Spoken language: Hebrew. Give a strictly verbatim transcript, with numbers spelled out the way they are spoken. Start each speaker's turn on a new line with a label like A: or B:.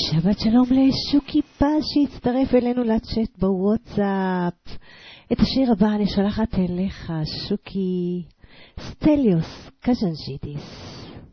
A: שבת שלום לשוקי פז שהצטרף אלינו לצ'אט בוואטסאפ. את השיר הבא אני שולחת אליך, שוקי. סטליוס קז'נג'ידיס.